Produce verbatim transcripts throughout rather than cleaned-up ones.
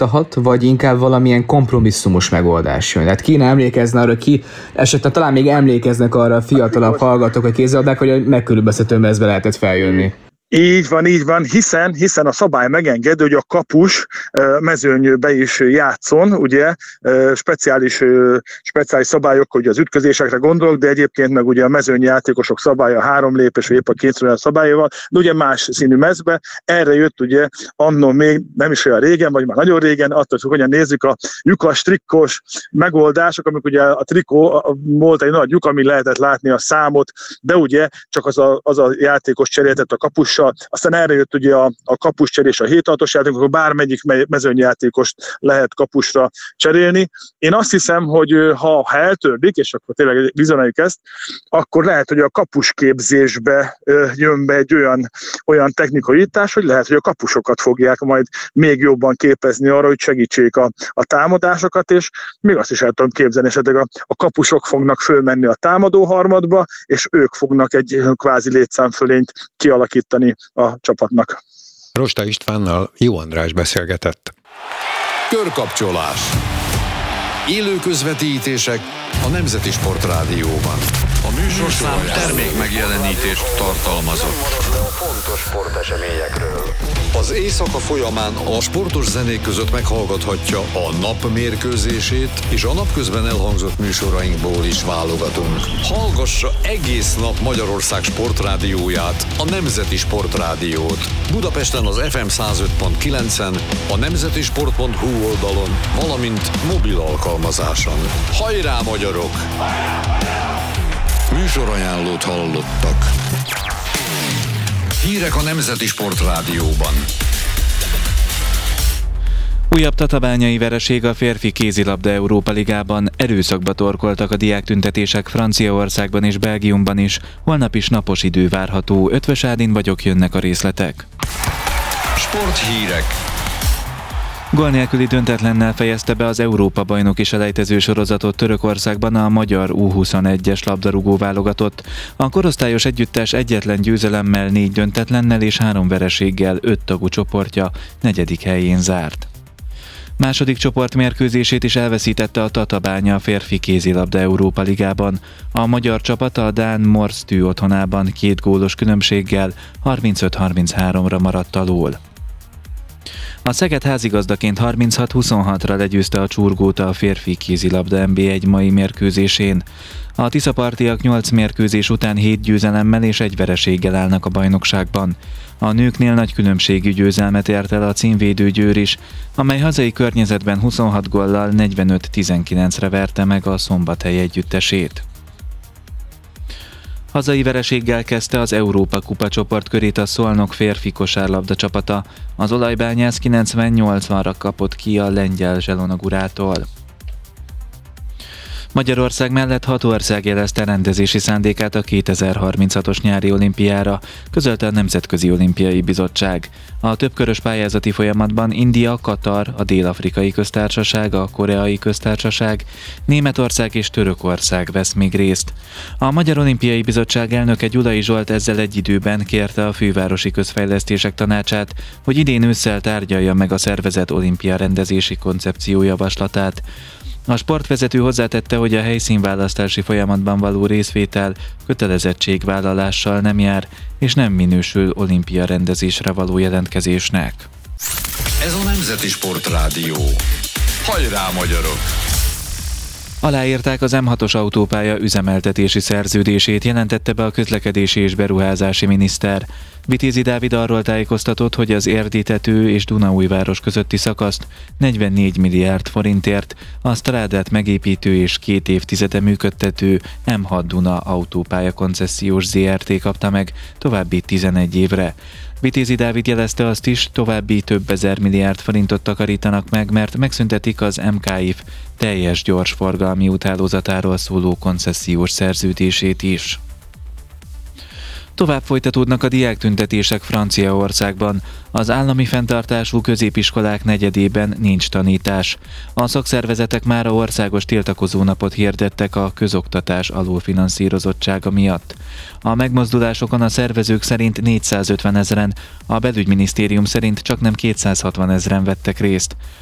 válthat, vagy inkább valamilyen kompromisszumos megoldás jön? Tehát kéne emlékezne arra, ki esetleg talán még emlékeznek arra a fiatalabb hallgatók, a kézilabdák, hogy a megkülönböztető mezbe lehetett feljönni. Így van, így van, hiszen, hiszen a szabály megengedi, hogy a kapus mezőnybe is játszon, ugye, speciális, speciális szabályok, hogy az ütközésekre gondolok, de egyébként meg ugye a mezőnyjátékosok szabálya a három lépés, vagy épp a kétszerűen szabályával, de ugye más színű mezbe. Erre jött ugye annó még nem is olyan régen, vagy már nagyon régen, attól, hogy hogyan nézzük a lyukas, trikkos megoldások, amik ugye a trikó volt egy nagy lyuk, ami lehetett látni a számot, de ugye csak az a, az a játékos cseréltett a kapussal. Aztán erre jött ugye a, a kapuscserés, a hét hatos játék, akkor bármelyik mezőnyjátékost lehet kapusra cserélni. Én azt hiszem, hogy ha, ha eltördik, és akkor tényleg vizionáljuk ezt, akkor lehet, hogy a kapusképzésbe jön be egy olyan, olyan technikaítás, hogy lehet, hogy a kapusokat fogják majd még jobban képezni arra, hogy segítsék a, a támadásokat, és még azt is el tudom képzelni, esetleg a, a kapusok fognak fölmenni a támadó harmadba, és ők fognak egy kvázi létszámfölényt kialakítani a csapatnak. Rosta Istvánnal Jó András beszélgetett. Körkapcsolás. Élő közvetítések a Nemzeti Sportrádióban. A műsorszám termék megjelenítést tartalmazott. Fontos sporteseményekről. Az éjszaka folyamán a sportos zenék között meghallgathatja a nap mérkőzését, és a napközben elhangzott műsorainkból is válogatunk. Hallgassa egész nap Magyarország sportrádióját, a Nemzeti Sportrádiót. Budapesten az ef em száz öt pont kilencen, a nemzetisport pont hu oldalon, valamint mobil alkalmazáson. Hajrá, magyarok! Műsorajánlót hallottak. Hírek a Nemzeti Sportrádióban. Újabb tatabányai vereség a férfi kézilabda Európa Ligában. Erőszakba torkoltak a diáktüntetések Franciaországban és Belgiumban is. Holnap is napos idő várható. Ötvös Ádin vagyok, jönnek a részletek. Sporthírek. Gól nélküli döntetlennel fejezte be az Európa-bajnoki selejtező sorozatot Törökországban a magyar U huszonegyes labdarúgó válogatott. A korosztályos együttes egyetlen győzelemmel, négy döntetlennel és három vereséggel öt tagú csoportja negyedik helyén zárt. Második csoportmérkőzését is elveszítette a Tatabánya férfi kézilabda Európa Ligában. A magyar csapat a dán Morstű otthonában két gólos különbséggel harmincöt harminchárom-ra maradt alól. A Szeged házigazdaként harminchat huszonhatra legyőzte a Csurgót a férfi kézilabda en bé egy mai mérkőzésén. A tiszapartiak nyolc mérkőzés után hét győzelemmel és egy vereséggel állnak a bajnokságban. A nőknél nagy különbségű győzelmet ért el a címvédő Győr is, amely hazai környezetben huszonhat góllal negyvenöt tizenkilencre verte meg a Szombathely együttesét. Hazai vereséggel kezdte az Európa Kupa csoportkörét a Szolnok férfi kosárlabda csapata. Az Olajbányász kilencven nyolcvanra kapott ki a lengyel Zselonogurától. Magyarország mellett hat ország jelezte rendezési szándékát a kétezer-harminchatos nyári olimpiára, közölte a Nemzetközi Olimpiai Bizottság. A többkörös pályázati folyamatban India, Katar, a Dél-Afrikai Köztársaság, a Koreai Köztársaság, Németország és Törökország vesz még részt. A Magyar Olimpiai Bizottság elnöke Gyulai Zsolt ezzel egy időben kérte a Fővárosi Közfejlesztések Tanácsát, hogy idén ősszel tárgyalja meg a szervezet olimpia rendezési koncepció javaslatát. A sportvezető hozzátette, hogy a helyszínválasztási folyamatban való részvétel kötelezettségvállalással nem jár, és nem minősül olimpia rendezésre való jelentkezésnek. Ez a Nemzeti Sportrádió. Hajrá, magyarok! Aláírták az em hatos autópálya üzemeltetési szerződését, jelentette be a közlekedési és beruházási miniszter. Vitézi Dávid arról tájékoztatott, hogy az Érdi-tető és Dunaújváros közötti szakaszt negyvennégy milliárd forintért, a strádát megépítő és két évtizede működtető em hat Duna autópálya koncesziós zé er té kapta meg további tizenegy évre. Vitézi Dávid jelezte azt is, további több ezer milliárd forintot takarítanak meg, mert megszüntetik az em ká i ef teljes gyorsforgalmi úthálózatáról szóló koncesziós szerződését is. Tovább folytatódnak a diáktüntetések Franciaországban. Az állami fenntartású középiskolák negyedében nincs tanítás. A szakszervezetek már a országos tiltakozónapot hirdettek a közoktatás alulfinanszírozottsága miatt. A megmozdulásokon a szervezők szerint négyszázötven ezeren, a belügyminisztérium szerint csaknem kétszázhatvan ezeren vettek részt.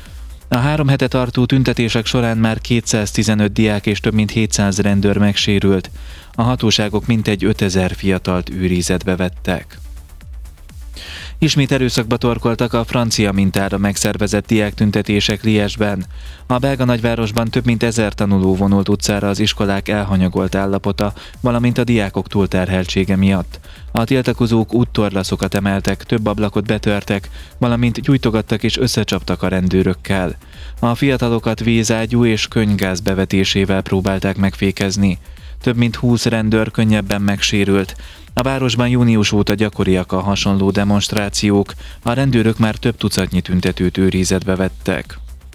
A három hete tartó tüntetések során már kétszáztizenöt diák és több mint hétszáz rendőr megsérült. A hatóságok mintegy ötezer fiatalt őrizetbe vettek. Ismét erőszakba torkoltak a francia mintára megszervezett diáktüntetések Liège-ben. A belga nagyvárosban több mint ezer tanuló vonult utcára az iskolák elhanyagolt állapota, valamint a diákok túlterheltsége miatt. A tiltakozók úttorlaszokat emeltek, több ablakot betörtek, valamint gyújtogattak és összecsaptak a rendőrökkel. A fiatalokat vízágyú és könyvgáz bevetésével próbálták megfékezni. Több mint húsz rendőr könnyebben megsérült. A városban június óta gyakoriak a hasonló demonstrációk, a rendőrök már több tucatnyi tüntetőt őrizetbe vettek.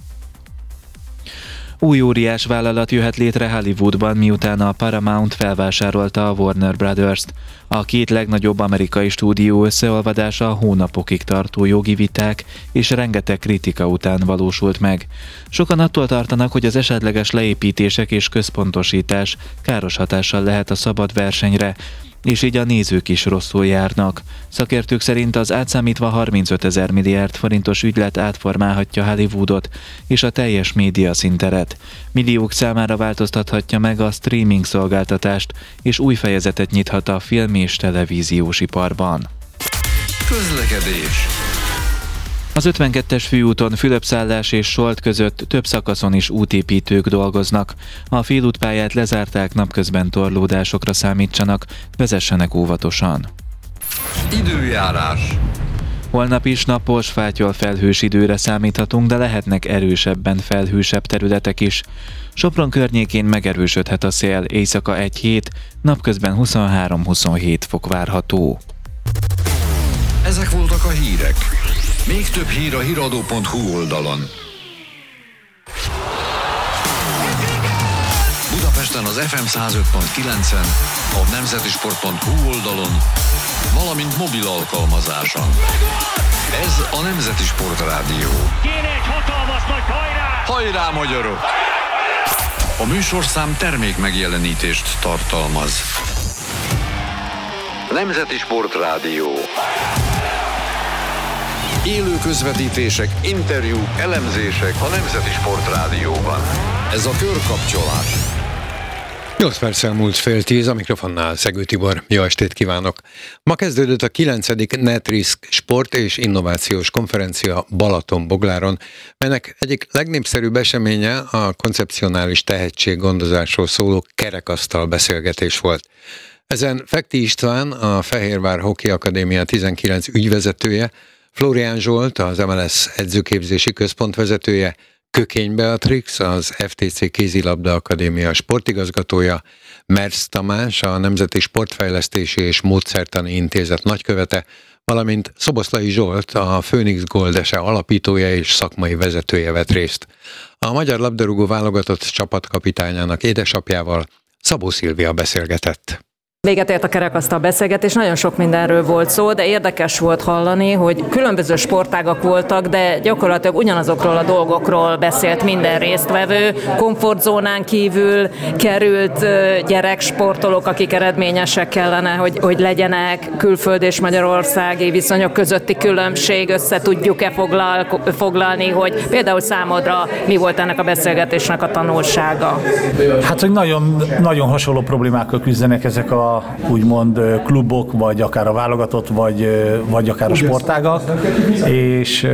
Új óriás vállalat jöhet létre Hollywoodban, miután a Paramount felvásárolta a Warner Brothers-t. A két legnagyobb amerikai stúdió összeolvadása hónapokig tartó jogi viták és rengeteg kritika után valósult meg. Sokan attól tartanak, hogy az esetleges leépítések és központosítás káros hatással lehet a szabad versenyre, és így a nézők is rosszul járnak. Szakértők szerint az átszámítva harmincötezer milliárd forintos ügylet átformálhatja Hollywoodot és a teljes médiaszínteret. Milliók számára változtathatja meg a streaming szolgáltatást, és új fejezetet nyithat a film- és televíziós iparban. Közlekedés. Az ötvenkettes főúton Fülöp-szállás és Solt között több szakaszon is útépítők dolgoznak. A félútpályát lezárták, napközben torlódásokra számítsanak, vezessenek óvatosan. Időjárás. Holnap is napos, fátyol felhős időre számíthatunk, de lehetnek erősebben felhősebb területek is. Sopron környékén megerősödhet a szél, éjszaka egy hét, napközben huszonhárom-huszonhét fok várható. Ezek voltak a hírek. Még több hír a híradó pont hu oldalon. Budapesten az ef em száz öt pont kilencen, a nemzetisport pont hu oldalon, valamint mobil alkalmazáson. Ez a Nemzeti Sport Rádió. Kéne egy hatalmas nagy hajrá! Hajrá, magyarok! A műsorszám termék megjelenítést tartalmaz. Nemzeti Sport Rádió. Élő közvetítések, interjúk, elemzések a Nemzeti Sport Rádióban. Ez a Körkapcsolás. nyolc perccel múlt fél tíz, a mikrofonnál Szegő Tibor. Jó estét kívánok! Ma kezdődött a kilencedik NetRisk Sport és Innovációs Konferencia Balatonbogláron, melynek egyik legnépszerűbb eseménye a koncepcionális tehetséggondozásról szóló kerekasztal beszélgetés volt. Ezen Fekti István, a Fehérvár Hockey Akadémia tizenkilenc ügyvezetője, Flórián Zsolt, az em el es edzőképzési központ vezetője, Kökény Beatrix, az ef té cé Kézilabda Akadémia sportigazgatója, Mersz Tamás, a Nemzeti Sportfejlesztési és Módszertani Intézet nagykövete, valamint Szoboszlai Zsolt, a Phoenix Goldese alapítója és szakmai vezetője vett részt. A magyar labdarúgó válogatott csapatkapitányának édesapjával, Szabó Szilvia beszélgetett. Véget ért a kerekasztal beszélgetés, nagyon sok mindenről volt szó, de érdekes volt hallani, hogy különböző sportágak voltak, de gyakorlatilag ugyanazokról a dolgokról beszélt minden résztvevő. Komfortzónán kívül került gyereksportolók, akik eredményesek kellene, hogy, hogy legyenek, külföld és magyarországi viszonyok közötti különbség, össze tudjuk-e foglal, foglalni, hogy például számodra mi volt ennek a beszélgetésnek a tanulsága? Hát, hogy nagyon, nagyon hasonló problémákkal küzdenek ezek a úgymond klubok, vagy akár a válogatott, vagy, vagy akár a sportágak, és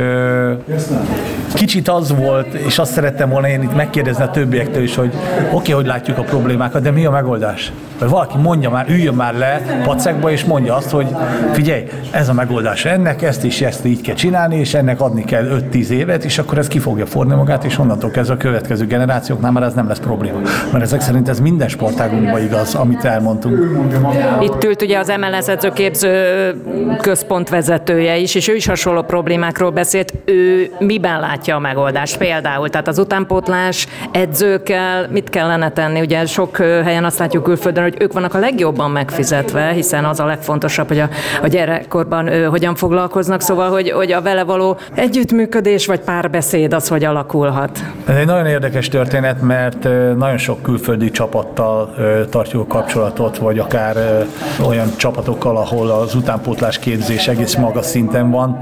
kicsit az volt, és azt szerettem volna én itt megkérdezni a többiektől is, hogy oké, okay, hogy látjuk a problémákat, de mi a megoldás? Vagy valaki mondja már, üljön már le pacekba, és mondja azt, hogy figyelj, ez a megoldás ennek, ezt is ezt így kell csinálni, és ennek adni kell öt-tíz évet, és akkor ez ki fogja forni magát, és onnantól kezdve a következő generációknál már ez nem lesz probléma. Mert ezek szerint ez minden sportágunkban igaz, amit elmondtunk. Itt ült ugye az em el es edzőképző központ vezetője is, és ő is hasonló problémákról beszélt. Ő miben látja a megoldást például? Tehát az utánpótlás edzőkkel mit kellene tenni? Ugye sok helyen azt látjuk külföldön, hogy hogy ők vannak a legjobban megfizetve, hiszen az a legfontosabb, hogy a, a gyerekkorban ő, hogyan foglalkoznak, szóval, hogy, hogy a vele való együttműködés vagy párbeszéd az, hogy alakulhat. Ez egy nagyon érdekes történet, mert nagyon sok külföldi csapattal tartjuk a kapcsolatot, vagy akár olyan csapatokkal, ahol az utánpótlás képzés egész magas szinten van,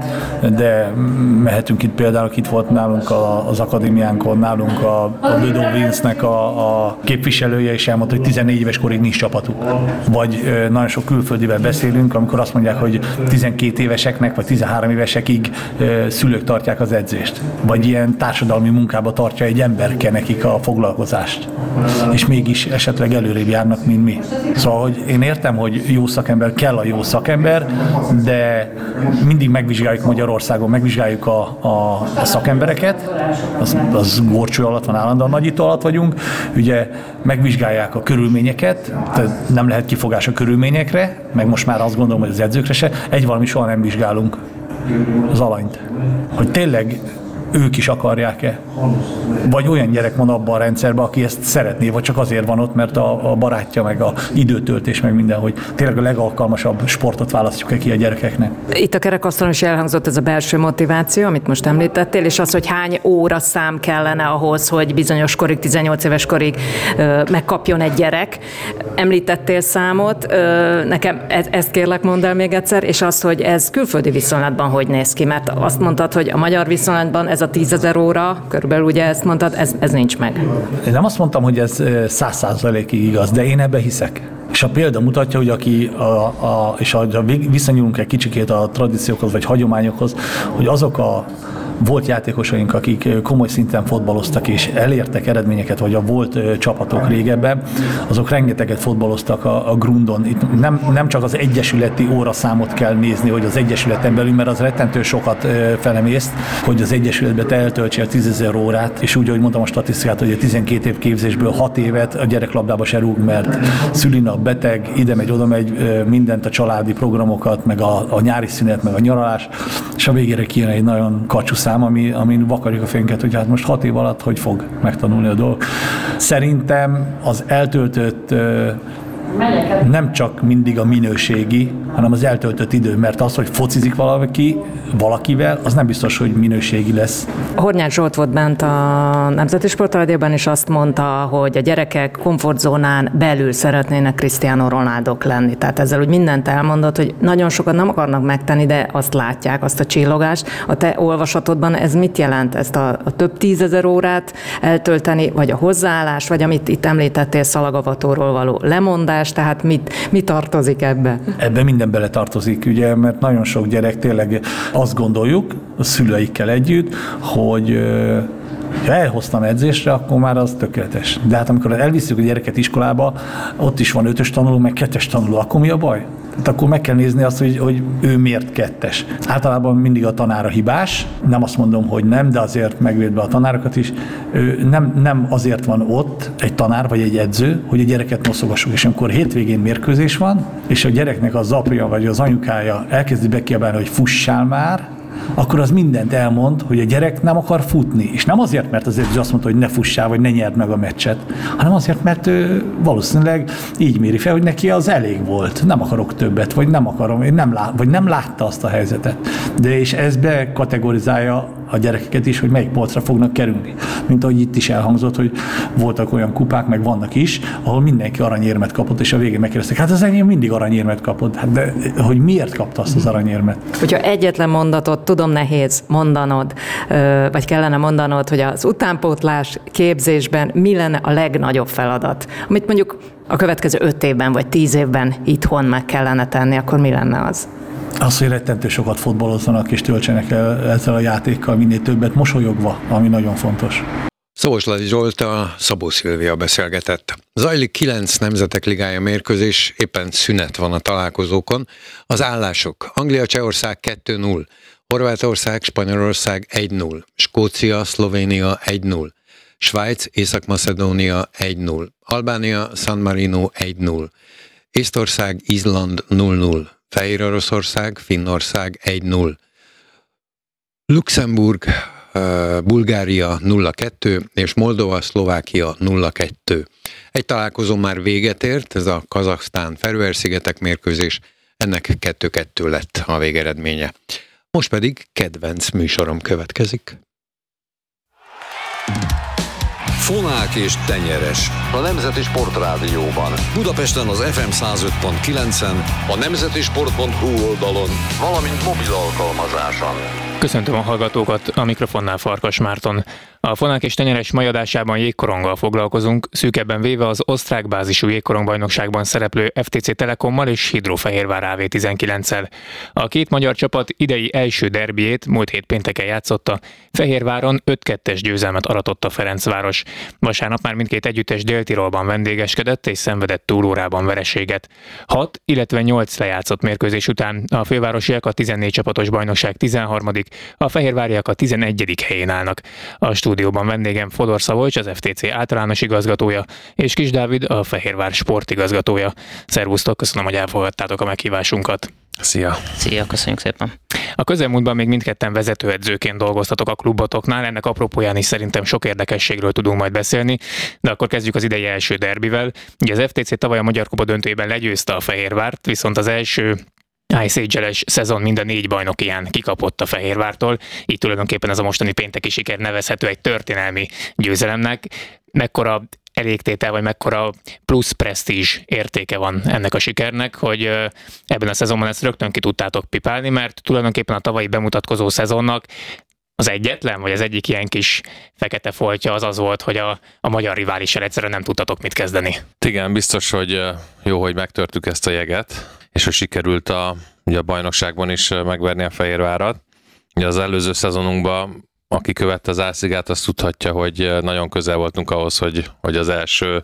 de mehetünk itt például, itt volt nálunk az akadémiánkon, nálunk a, a Ludo Vince-nek a, a képviselője is elmondta, hogy tizennégy éves korig nincs csapatuk. Vagy nagyon sok külföldivel beszélünk, amikor azt mondják, hogy tizenkét éveseknek, vagy tizenhárom évesekig szülők tartják az edzést. Vagy ilyen társadalmi munkába tartja egy emberke nekik a foglalkozást. És mégis esetleg előrébb járnak, mint mi. Szóval, hogy én értem, hogy jó szakember, kell a jó szakember, de mindig megvizsgáljuk Magyarországon, megvizsgáljuk a, a, a szakembereket, az, az górcső alatt van, állandóan nagyító alatt vagyunk, ugye megvizsgálják a körülményeket, tehát nem lehet kifogás a körülményekre, meg most már azt gondolom, hogy az edzőkre se, egy valami soha nem vizsgálunk, az alanyt. Hogy tényleg ők is akarják-e? Vagy olyan gyerek van abban a rendszerben, aki ezt szeretné, vagy csak azért van ott, mert a, a barátja, meg a időtöltés, meg minden, hogy tényleg a legalkalmasabb sportot választjuk ki a gyerekeknek. Itt a kerekasztalon is elhangzott ez a belső motiváció, amit most említettél, és az, hogy hány óra szám kellene ahhoz, hogy bizonyos korig, tizennyolc éves korig ö, megkapjon egy gyerek. Említettél számot, ö, nekem e- ezt kérlek mondd el még egyszer, és azt, hogy ez külföldi viszonylatban hogy néz ki, mert azt mondtad, hogy a magyar viszonylatban ez a tízezer óra, körülbelül ugye ezt mondtad, ez, ez nincs meg. Én nem azt mondtam, hogy ez száz százalékig igaz, de én ebbe hiszek. És a példa mutatja, hogy aki, a, a, és ha visszanyúlunk egy kicsikét a tradíciókhoz vagy hagyományokhoz, hogy azok a volt játékosaink, akik komoly szinten fotbaloztak és elértek eredményeket, vagy a volt csapatok régebben, azok rengeteget fotbaloztak a, a grundon. Itt nem, nem csak az egyesületi óraszámot kell nézni, hogy az egyesületen belül, mert az rettentő sokat felemészt, hogy az egyesületbe te eltöltsél tízezer órát, és úgy, ahogy mondtam a statisztikát, hogy a tizenkét év képzésből hat évet a gyereklabdába se rúg, mert szülinap, beteg, ide megy, oda megy, mindent, a családi programokat, meg a, a nyári szünet, meg a nyaralás, és a végére kijön egy nagyon kacsú szám, ami, amin vakarjuk a fényket, hogy hát most hat év alatt hogy fog megtanulni a dolog. Szerintem az eltöltött nem csak mindig a minőségi, hanem az eltöltött idő, mert az, hogy focizik valaki, valakivel, az nem biztos, hogy minőségi lesz. Hornyák Zsolt volt bent a Nemzeti Sportrádióban, és azt mondta, hogy a gyerekek komfortzónán belül szeretnének Cristiano Ronaldok lenni. Tehát ezzel úgy mindent elmondott, hogy nagyon sokat nem akarnak megtenni, de azt látják, azt a csillogást. A te olvasatodban ez mit jelent? Ezt a, a több tízezer órát eltölteni, vagy a hozzáállás, vagy amit itt említettél, szalagavatóról való lemondás, tehát mit, mit tartozik ebbe? Ebbe minden bele tartozik, ugye, mert nagyon sok gyerek tényleg azt gondoljuk, a szüleikkel együtt, hogy ha elhoztam edzésre, akkor már az tökéletes. De hát amikor elviszük a gyereket iskolába, ott is van ötös tanuló, meg kettes tanuló, akkor mi a baj? Tehát akkor meg kell nézni azt, hogy, hogy ő miért kettes. Általában mindig a tanára hibás, nem azt mondom, hogy nem, de azért megvédve a tanárokat is, ő nem, nem azért van ott egy tanár vagy egy edző, hogy a gyereket noszogassuk. És amikor hétvégén mérkőzés van, és a gyereknek az apja vagy az anyukája elkezdi bekiabálni, hogy fussál már, akkor az mindent elmond, hogy a gyerek nem akar futni. És nem azért, mert az edző azt mondta, hogy ne fussál, vagy ne nyerd meg a meccset, hanem azért, mert ő valószínűleg így méri fel, hogy neki az elég volt. Nem akarok többet, vagy nem akarom, nem lát, vagy nem látta azt a helyzetet. De és ez bekategorizálja a gyerekeket is, hogy melyik polcra fognak kerülni. Mint ahogy itt is elhangzott, hogy voltak olyan kupák, meg vannak is, ahol mindenki aranyérmet kapott, és a végén megkérdezték, hát az enyém mindig aranyérmet kapott. Hát de hogy miért kapta azt az aranyérmet? Hogyha egyetlen mondatot, tudom nehéz mondanod, vagy kellene mondanod, hogy az utánpótlás képzésben mi lenne a legnagyobb feladat, amit mondjuk a következő öt évben, vagy tíz évben itthon meg kellene tenni, akkor mi lenne az? Az, hogy rettentő sokat fotbalozzanak és töltsenek el ezzel a játékkal minél többet mosolyogva, ami nagyon fontos. Szósladi Zsolttal Szabó Szilvia beszélgetett. Zajlik kilenc nemzetek ligája mérkőzés, éppen szünet van a találkozókon. Az állások: Anglia, Csehország kettő null, Horvátország, Spanyolország egy null, Skócia, Szlovénia egy null, Svájc, Észak-Macedónia egy null, Albánia, San Marino egy null, Észtország, Izland null null, Fehér Oroszország, Finnország egy null, Luxemburg, Bulgária nulla kettő és Moldova, Szlovákia nulla kettő. Egy találkozó már véget ért, ez a Kazaksztán-Feröer-szigetek mérkőzés, ennek kettő-kettő lett a végeredménye. Most pedig kedvenc műsorom következik. Fonák és Tenyeres, a Nemzeti Sportrádióban. Budapesten az ef em száz öt pont kilencen, a nemzeti sport pont hu oldalon, valamint mobil alkalmazáson. Köszöntöm a hallgatókat, a mikrofonnál Farkas Márton. A Fonák és Tenyeres mai adásában jégkoronggal foglalkozunk, szűkebben véve az osztrák bázisú jégkorongbajnokságban szereplő ef té cé Telekommal és Hidrofehérvár á vé tizenkilenccel. A két magyar csapat idei első derbiét múlt hét pénteken játszotta, Fehérváron öt kettes győzelmet aratott a Ferencváros. Vasárnap már mindkét együttes Dél-Tirolban vendégeskedett és szenvedett túlórában vereséget. Hat, illetve nyolc lejátszott mérkőzés után a fővárosiak a tizennégy csapatos bajnokság tizenharmadik, a fehérváriak a tizenegyedik helyén állnak. A stúdióban vendégem Fodor Szabolcs, az ef té cé általános igazgatója, és Kis Dávid, a Fehérvár sportigazgatója. Szervusztok, köszönöm, hogy elfogadtátok a meghívásunkat. Szia! Szia, köszönjük szépen! A közelmúltban még mindketten vezetőedzőként dolgoztatok a klubotoknál, ennek apropóján is szerintem sok érdekességről tudunk majd beszélni, de akkor kezdjük az idei első derbivel. Ugye az ef té cé tavaly a Magyar Kupa döntőjében legyőzte a Fehérvárt, viszont az első Ice Age-es szezon mind a négy bajnokiján kikapott a Fehérvártól, így tulajdonképpen ez a mostani pénteki siker nevezhető egy történelmi győzelemnek. Mekkora elégtétel, vagy mekkora plusz presztízs értéke van ennek a sikernek, hogy ebben a szezonban ezt rögtön ki tudtátok pipálni, mert tulajdonképpen a tavalyi bemutatkozó szezonnak az egyetlen, vagy az egyik ilyen kis fekete foltja az az volt, hogy a, a magyar riválissal egyszerűen nem tudtatok mit kezdeni. Igen, biztos, hogy jó, hogy megtörtük ezt a jeget, és hogy sikerült a, ugye a bajnokságban is megverni a Fehérvárat. Ugye az előző szezonunkban, aki követte az Ászigát, azt tudhatja, hogy nagyon közel voltunk ahhoz, hogy, hogy az első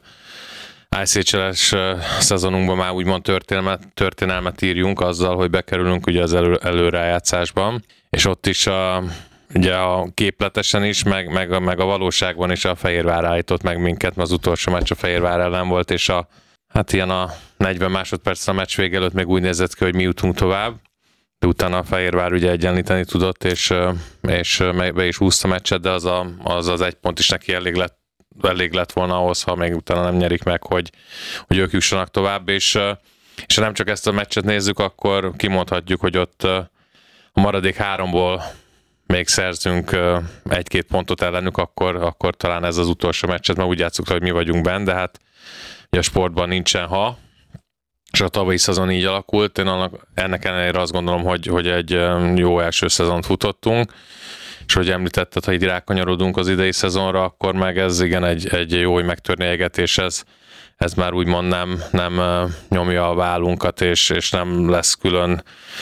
Ice Age-es szezonunkban már úgymond történelmet, történelmet írjunk azzal, hogy bekerülünk ugye az elő, előrájátszásban, és ott is a ugye a képletesen is, meg, meg, a, meg a valóságban is a Fehérvár állított meg minket, mert az utolsó meccs a Fehérvár ellen volt, és a, hát ilyen a negyven másodperc a meccs vége előtt még úgy nézett ki, hogy mi jutunk tovább, de utána a Fehérvár ugye egyenlíteni tudott, és, és be is húzta a meccset, de az, a, az az egy pont is neki elég lett, elég lett volna ahhoz, ha még utána nem nyerik meg, hogy, hogy ők jussanak tovább, és, és ha nem csak ezt a meccset nézzük, akkor kimondhatjuk, hogy ott a maradék háromból még szerzünk egy-két pontot ellenük, akkor, akkor talán ez az utolsó meccset, mert úgy játszunk, hogy mi vagyunk benne, de hát a sportban nincsen ha, és a tavalyi szezon így alakult. Én annak, ennek ellenére azt gondolom, hogy, hogy egy jó első szezont futottunk, és hogy említetted, ha így rákanyarodunk az idei szezonra, akkor meg ez igen egy, egy jó, hogy megtörni a jeget, és ez, ez már úgymond nem, nem nyomja a vállunkat, és, és nem lesz külön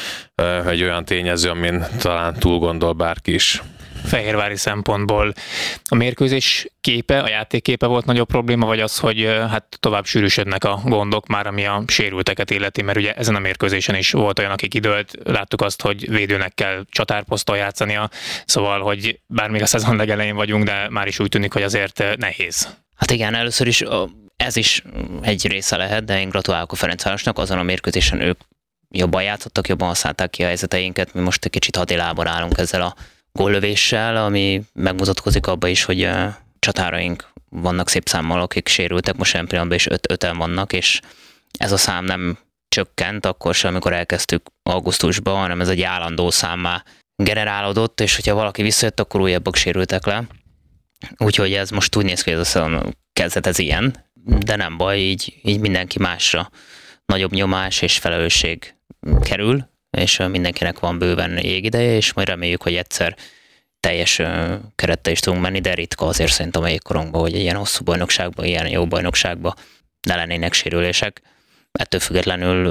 egy olyan tényező, amin talán túl gondol bárki is. Fehérvári szempontból a mérkőzés képe, a játékképe volt nagyobb probléma, vagy az, hogy hát tovább sűrűsödnek a gondok már, ami a sérülteket illeti, mert ugye ezen a mérkőzésen is volt olyan, aki kidőlt, láttuk azt, hogy védőnek kell csatárposzton játszania, szóval, hogy bár még a szezon legelején vagyunk, de már is úgy tűnik, hogy azért nehéz. Hát igen, először is ez is egy része lehet, de én gratulálok a Ferencvárosnak, azon a mérkőzésen ők jobban játszottak, jobban használták ki a helyzeteinket, mi most egy kicsit hadilában állunk ezzel a góllövéssel, ami megmutatkozik abba is, hogy uh, csatáraink vannak szép számmal, akik sérültek, most ilyen pillanatban is öt, öten vannak, és ez a szám nem csökkent akkor sem, amikor elkezdtük augusztusban, hanem ez egy állandó számmá generálódott, és hogyha valaki visszajött, akkor újabbak sérültek le. Úgyhogy ez most úgy néz ki, hogy ez a kezdet ez ilyen, de nem baj, így, így mindenki másra nagyobb nyomás és felelősség kerül, és mindenkinek van bőven jégideje, és majd reméljük, hogy egyszer teljes kerettel is tudunk menni, de ritka azért szerintem a jégkorongban, hogy egy ilyen hosszú bajnokságban, ilyen jó bajnokságban ne lennének sérülések. Ettől függetlenül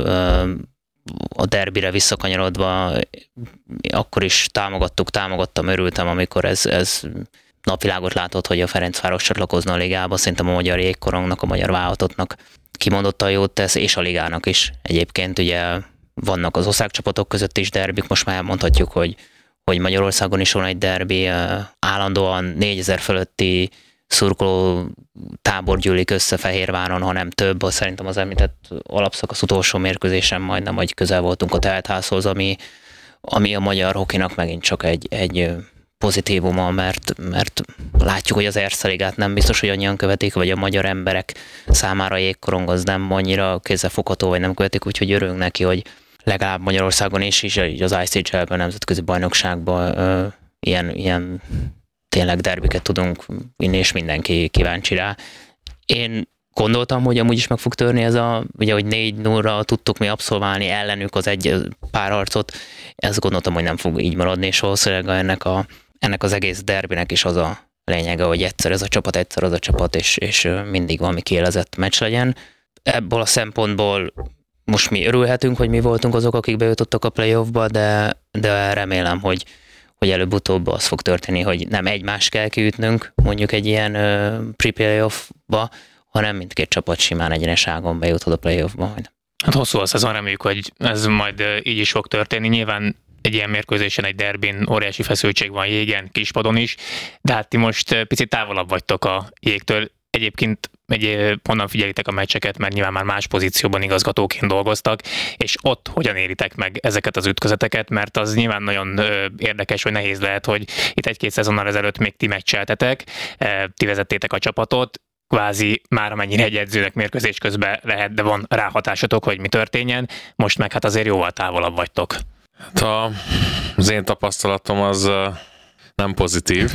a derbire visszakanyarodva akkor is támogattuk, támogattam, örültem, amikor ez, ez napvilágot látott, hogy a Ferencváros csatlakozna a ligába. Szerintem a magyar jégkorongnak, a magyar válogatottnak kimondottan jót tesz, és a ligának is. Egyébként ugye vannak az országcsapatok között is derbik, most már mondhatjuk, hogy, hogy Magyarországon is van egy derbi, állandóan négyezer fölötti szurkoló tábor gyűlik össze Fehérváron, ha nem több. Szerintem az említett alapszakasz utolsó mérkőzésen majdnem, vagy közel voltunk a teltházhoz, ami, ami a magyar hokinak megint csak egy, egy pozitívuma, mert, mert látjuk, hogy az Erste Ligát nem biztos, hogy annyian követik, vagy a magyar emberek számára a jégkorong az nem annyira kézzelfogható, vagy nem követik, úgyhogy örülünk neki, hogy legalább Magyarországon is, és így az i cé há el-ben, nemzetközi bajnokságban ö, ilyen, ilyen tényleg derbiket tudunk vinni, és mindenki kíváncsi rá. Én gondoltam, hogy amúgy is meg fog törni ez a, ugye, hogy négy nullra tudtuk mi abszolválni ellenük az egy pár harcot, ezt gondoltam, hogy nem fog így maradni, és valószínűleg ennek, a, ennek az egész derbinek is az a lényege, hogy egyszer ez a csapat, egyszer az a csapat, és, és mindig valami kiélezett meccs legyen. Ebből a szempontból most mi örülhetünk, hogy mi voltunk azok, akik bejutottak a playoffba, de, de remélem, hogy, hogy előbb-utóbb az fog történni, hogy nem egymást kell kiütnünk mondjuk egy ilyen uh, pre-playoffba, hanem mindkét csapat simán egyeneságon bejuthat a playoffba majd. Hát hosszú a szezon, reméljük, hogy ez majd így is fog történni. Nyilván egy ilyen mérkőzésen, egy derbin óriási feszültség van jégen, kispadon is, de hát ti most picit távolabb vagytok a jégtől. Egyébként egy, honnan figyelitek a meccseket, mert nyilván már más pozícióban igazgatóként dolgoztak, és ott hogyan éritek meg ezeket az ütközeteket, mert az nyilván nagyon érdekes, vagy nehéz lehet, hogy itt egy-két szezonnal ezelőtt még ti meccseltetek, ti vezettétek a csapatot, kvázi már amennyire egy edzőnek mérkőzés közben lehet, de van ráhatásotok, hogy mi történjen, most meg hát azért jóval távolabb vagytok. Hát az én tapasztalatom az nem pozitív.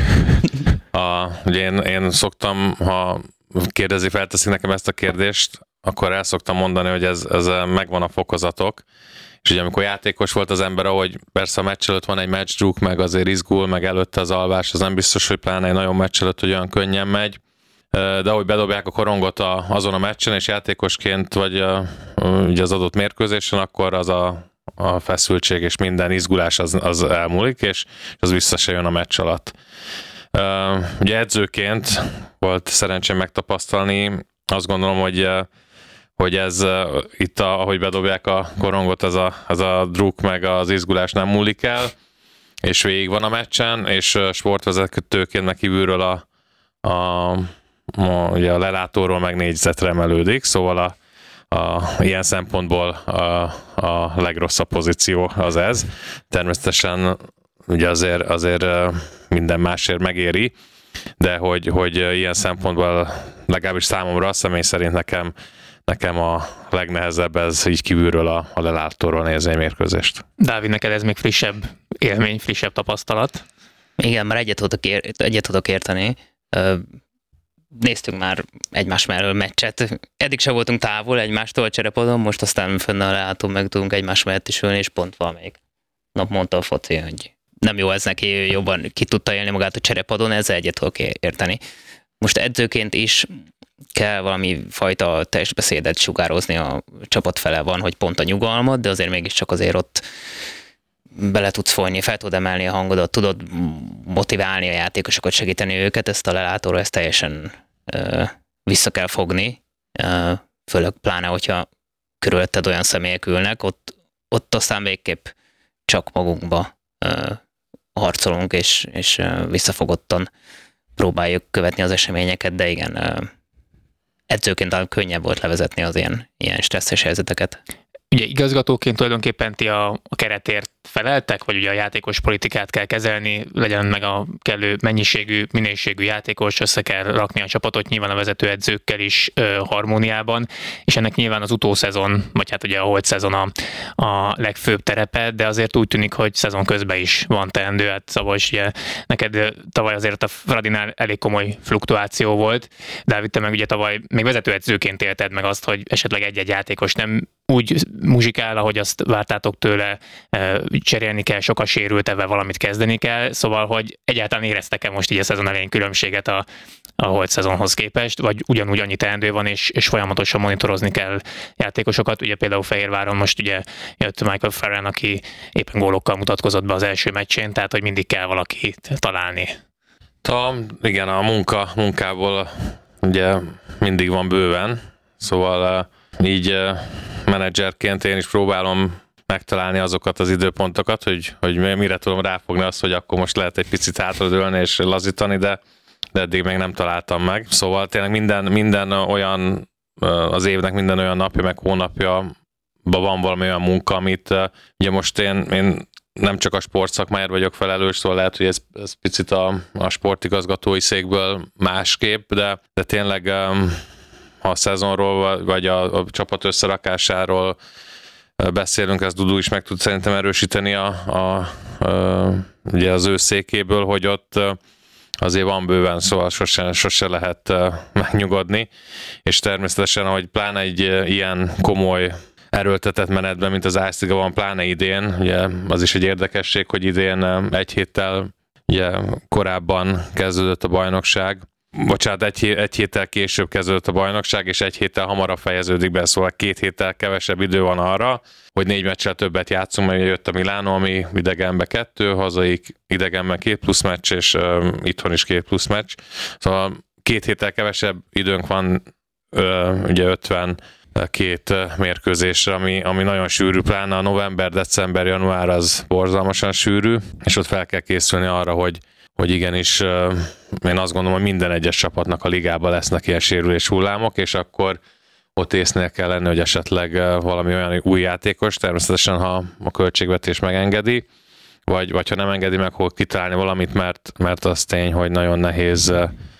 A, ugye én, én szoktam, ha kérdezi, felteszik nekem ezt a kérdést, akkor el szoktam mondani, hogy ez, ez megvan a fokozatok. És ugye amikor játékos volt az ember, ahogy persze a meccs előtt van egy matchdruk, meg azért izgul, meg előtte az alvás, az nem biztos, hogy pláne egy nagyon meccs előtt, hogy olyan könnyen megy. De ahogy bedobják a korongot a, azon a meccsen, és játékosként vagy a, ugye az adott mérkőzésen, akkor az a, a feszültség és minden izgulás az, az elmúlik, és az vissza se jön a meccs alatt. Uh, ugye edzőként volt szerencsém megtapasztalni, azt gondolom, hogy, hogy ez uh, itt, a, ahogy bedobják a korongot, ez a, ez a druk meg az izgulás nem múlik el, és végig van a meccsen, és uh, sportvezetőként meg kívülről a, a, a, ugye a lelátóról meg négyzetre emelődik, szóval a, a, ilyen szempontból a, a legrosszabb pozíció az ez. Természetesen ugye azért, azért minden másért megéri, de hogy, hogy ilyen szempontból legalábbis számomra, személy szerint nekem, nekem a legnehezebb ez így kívülről a, a lelátóról nézni egy mérkőzést. Dávid, neked ez még frissebb élmény, frissebb tapasztalat? Igen, már egyet tudok, ér, egyet tudok érteni. Néztünk már egymás mellől meccset. Eddig sem voltunk távol egymástól a cserepadon, most aztán fönn a lelátón meg tudunk egymás mellett is ülni, és pont valamelyik nap mondta a foci, hogy nem jó ez neki, jobban ki tudta élni magát a cserepadon, ezzel egyet tudok érteni. Most edzőként is kell valami fajta testbeszédet sugározni a csapat fele van, hogy pont a nyugalmat, de azért mégiscsak azért ott bele tudsz folyni, fel tudod emelni a hangodat, tudod motiválni a játékosokat, segíteni őket, ezt a lelátóra ezt teljesen ö, vissza kell fogni, ö, főleg pláne, hogyha körülötted olyan személyek ülnek, ott, ott aztán végképp csak magunkba ö, harcolunk, és, és visszafogottan próbáljuk követni az eseményeket, de igen, edzőként talán könnyebb volt levezetni az ilyen, ilyen stresszes helyzeteket. Ugye igazgatóként tulajdonképpen ti a, a keretért feleltek, vagy ugye a játékos politikát kell kezelni, legyen meg a kellő mennyiségű, minőségű játékos, össze kell rakni a csapatot nyilván a vezetőedzőkkel is ö, harmóniában, és ennek nyilván az utószezon, vagy hát ugye a holt szezon a, a legfőbb terepe, de azért úgy tűnik, hogy szezon közben is van teendő, hát Szabolcs, ugye neked tavaly azért a Fradinál elég komoly fluktuáció volt, Dávid, te meg ugye tavaly még vezetőedzőként élted meg azt, hogy esetleg egy-egy játékos nem úgy muzsikál, ahogy azt vártátok tőle, cserélni kell, sok a sérült, ebben valamit kezdeni kell, szóval, hogy egyáltalán éreztek-e most így a szezon elején különbséget a, a holt szezonhoz képest, vagy ugyanúgy annyi teendő van, és, és folyamatosan monitorozni kell játékosokat. Ugye például Fehérváron most ugye jött Michael Ferran, aki éppen gólokkal mutatkozott be az első meccsén, tehát hogy mindig kell valakit találni. Ta, igen, a munka, munkából ugye mindig van bőven, szóval így menedzserként én is próbálom megtalálni azokat az időpontokat, hogy, hogy mire tudom ráfogni azt, hogy akkor most lehet egy picit hátradőlni és lazítani, de, de eddig még nem találtam meg. Szóval tényleg minden, minden olyan, az évnek minden olyan napja, meg hónapja van valami olyan munka, amit ugye most én, én nem csak a sportszakmáért vagyok felelős, szóval lehet, hogy ez, ez picit a, a sportigazgatói székből másképp, de, de tényleg ha a szezonról vagy a, a csapat összerakásáról beszélünk, ezt Dudu is meg tud szerintem erősíteni a, a, a, ugye az ő székéből, hogy ott azért van bőven, szóval sose, sose lehet megnyugodni, és természetesen, hogy pláne egy ilyen komoly erőltetett menetben, mint az Ásziga van, pláne idén, ugye az is egy érdekesség, hogy idén egy héttel ugye korábban kezdődött a bajnokság, bocsánat, egy, egy héttel később kezdődött a bajnokság, és egy héttel hamarabb fejeződik be, szóval két héttel kevesebb idő van arra, hogy négy meccsel többet játszunk, mert jött a Milánó, ami idegenbe kettő, hazai idegenben két plusz meccs, és uh, itthon is két plusz meccs. Szóval két héttel kevesebb időnk van, uh, ugye ötven két mérkőzésre, ami, ami nagyon sűrű, pláne a november, december, január az borzalmasan sűrű, és ott fel kell készülni arra, hogy hogy igenis, én azt gondolom, hogy minden egyes csapatnak a ligában lesznek ilyen sérülés hullámok, és akkor ott észnél kell lenni, hogy esetleg valami olyan új játékos, természetesen ha a költségvetés megengedi, vagy, vagy ha nem engedi meg, hogy kitalálni valamit, mert, mert az tény, hogy nagyon nehéz,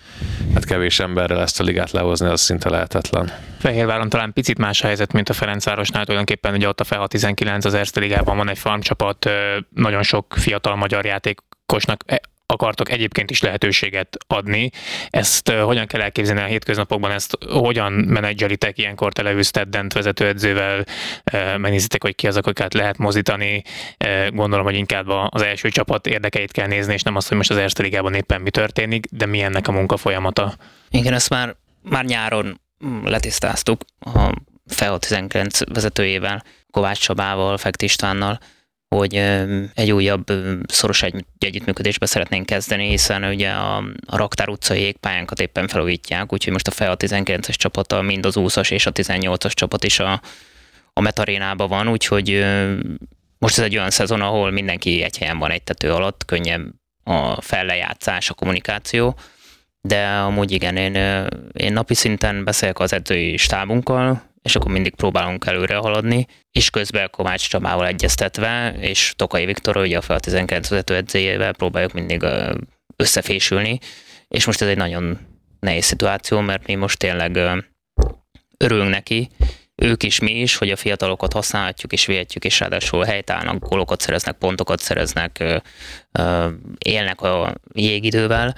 hát kevés emberrel ezt a ligát lehozni, az szinte lehetetlen. Fehérváron talán picit más a helyzet, mint a Ferencvárosnál, tulajdonképpen ugye ott a Feha tizenkilenc az Erste Ligában van egy farmcsapat, nagyon sok fiatal magyar játékosnak akartok egyébként is lehetőséget adni. Ezt uh, hogyan kell elképzelni a hétköznapokban, ezt hogyan menedzselitek, ilyenkor te leülsz Teddent vezetőedzővel, uh, megnézitek, hogy ki azok, akiket lehet mozdítani. Uh, gondolom, hogy inkább az első csapat érdekeit kell nézni, és nem azt, hogy most az Erste Ligában éppen mi történik, de mi ennek a munka folyamata? Igen, ezt már, már nyáron letisztáztuk a Feha tizenkilenc vezetőjével, Kovács Csabával, Fekete Istvánnal, hogy egy újabb szoros egy, együttműködésbe szeretnénk kezdeni, hiszen ugye a, a Raktár utcai jégpályánkat éppen felújítják, úgyhogy most a Feha tizenkilences csapata, mind az húszas és a tizennyolcas csapat is a, a Metarénában van, úgyhogy most ez egy olyan szezon, ahol mindenki egy helyen van egy tető alatt, könnyebb a fellejátszás, a kommunikáció, de amúgy igen, én, én napi szinten beszélek az edzői stábunkkal, és akkor mindig próbálunk előre haladni, és közben Kovács Csabával egyeztetve, és Tokai Viktor, ugye a Feha tizenkilenc vezetőedzőjével próbáljuk mindig összefésülni, és most ez egy nagyon nehéz szituáció, mert mi most tényleg örülünk neki, ők is, mi is, hogy a fiatalokat használhatjuk és vihetjük, és ráadásul helytállnak, gólokat szereznek, pontokat szereznek, élnek a jégidővel,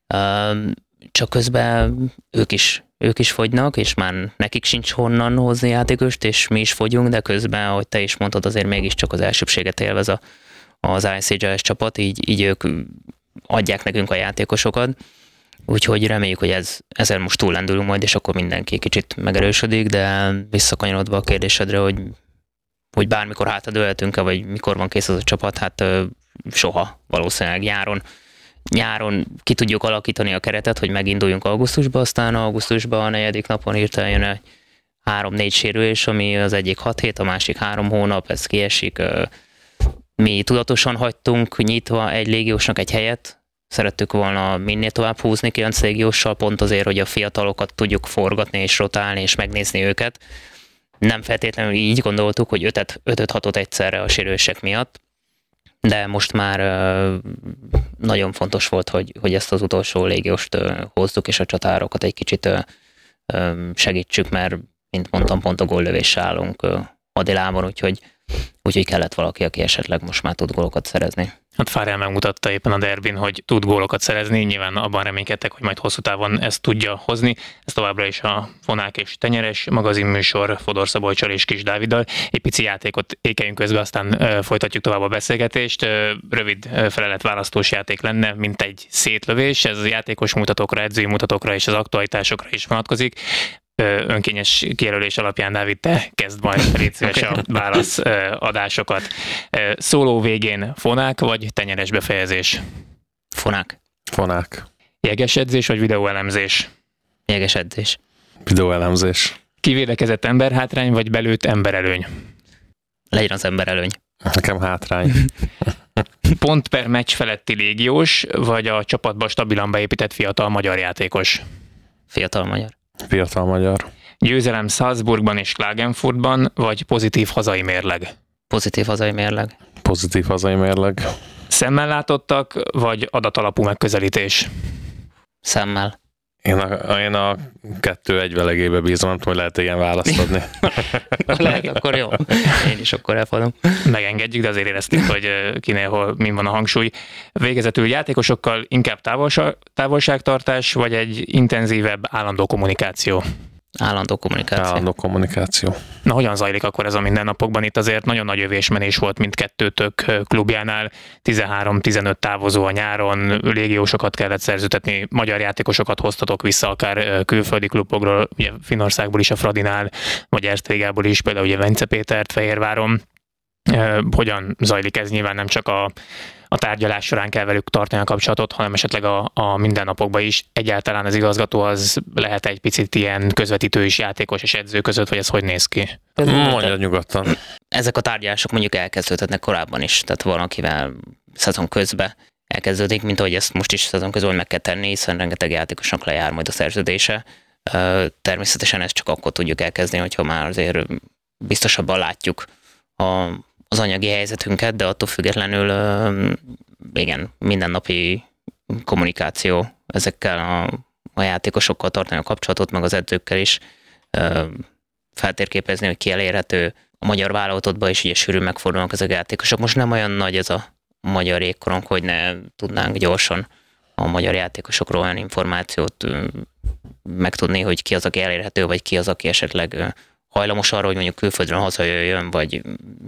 csak közben ők is ők is fogynak, és már nekik sincs honnan hozni játékost, és mi is fogyunk, de közben, ahogy te is mondtad, azért mégiscsak az elsőbséget élvez a, az i cé gé es csapat, így, így ők adják nekünk a játékosokat, úgyhogy reméljük, hogy ez, ezen most túllendülünk majd, és akkor mindenki kicsit megerősödik, de visszakanyarodva a kérdésedre, hogy, hogy bármikor hátradőlhetünk-e, vagy mikor van kész az a csapat, hát soha valószínűleg nyáron. Nyáron ki tudjuk alakítani a keretet, hogy meginduljunk augusztusba, aztán augusztusban a negyedik napon hirtelen jön egy három-négy sérülés, ami az egyik hat hét, a másik három hónap, ez kiesik. Mi tudatosan hagytunk nyitva egy légiósnak egy helyet, szerettük volna minél tovább húzni kilenc légióssal, pont azért, hogy a fiatalokat tudjuk forgatni és rotálni és megnézni őket. Nem feltétlenül így gondoltuk, hogy ötöt-hatot egyszerre a sérülések miatt, de most már nagyon fontos volt, hogy, hogy ezt az utolsó légióst hozzuk, és a csatárokat egy kicsit segítsük, mert, mint mondtam, pont a góllövéssel állunk Adilában, úgyhogy, úgyhogy kellett valaki, aki esetleg most már tud gólokat szerezni. Hát Fárel megmutatta éppen a derbin, hogy tud gólokat szerezni, nyilván abban reménykedtek, hogy majd hosszú távon ezt tudja hozni. Ez továbbra is a Fonák és Tenyeres magazinműsor Fodor Szabolccsal és Kis Dáviddal. Egy pici játékot ékeljünk közben, aztán folytatjuk tovább a beszélgetést. Rövid felelet-választós játék lenne, mint egy szétlövés. Ez a játékos mutatókra, edzői mutatókra és az aktualitásokra is vonatkozik. Önkényes kijelölés alapján, Dávid, te kezd majd, légy szíves okay. a válaszadásokat. Szóló végén Fonák vagy Tenyeres befejezés? Fonák. Fonák. Jeges edzés vagy videóelemzés? Jeges edzés. Videóelemzés. Kivédekezett emberhátrány vagy belőtt emberelőny? Legyen az emberelőny. Nekem hátrány. Pont per meccs feletti légiós, vagy a csapatba stabilan beépített fiatal magyar játékos? Fiatal magyar. Fiatal magyar. Győzelem Salzburgban és Klagenfurtban, vagy pozitív hazai mérleg? Pozitív hazai mérleg. Pozitív hazai mérleg. Szemmel látottak, vagy adatalapú megközelítés? Szemmel. Én a, én a kettő egyvelegébe bízom, nem tudom, hogy lehet ilyen választ adni. Lehet, akkor jó. Én is akkor elfogadom. Megengedjük, de azért éreztük, hogy kinél hol, min van a hangsúly. Végezetül játékosokkal inkább távolsa, távolságtartás, vagy egy intenzívebb állandó kommunikáció? Állandó kommunikáció. Állandó kommunikáció. Na, hogyan zajlik akkor ez a mindennapokban? Itt azért nagyon nagy övésmenés volt mindkettőtök klubjánál. tizenhárom-tizenöt távozó a nyáron, légiósokat kellett szerződtetni, magyar játékosokat hoztatok vissza, akár külföldi klubokról, ugye Finnországból is a Fradinál, vagy Erztvégából is, például ugye Vence Pétert Fehérváron. Hogyan zajlik ez? Nyilván nem csak a a tárgyalás során kell velük tartani a kapcsolatot, hanem esetleg a, a mindennapokban is. Egyáltalán az igazgató az lehet egy picit ilyen közvetítő is játékos és edző között, vagy ez hogy néz ki? Mondjad nyugodtan. Ezek a tárgyalások mondjuk elkezdődhetnek korábban is, tehát valakivel szezon közben elkezdődik, mint ahogy ezt most is szezon közben meg kell tenni, hiszen rengeteg játékosnak lejár majd a szerződése. Természetesen ezt csak akkor tudjuk elkezdeni, hogyha már azért biztosabban látjuk a az anyagi helyzetünket, de attól függetlenül igen, mindennapi kommunikáció ezekkel a, a játékosokkal tartani a kapcsolatot, meg az edzőkkel is feltérképezni, hogy ki elérhető. A magyar válogatottban is ugye sűrűn megfordulnak ezek a játékosok. Most nem olyan nagy ez a magyar jégkorong, hogy ne tudnánk gyorsan a magyar játékosokról olyan információt megtudni, hogy ki az, aki elérhető, vagy ki az, aki esetleg hajlamos arra, hogy mondjuk külföldről hazajöjjön, vagy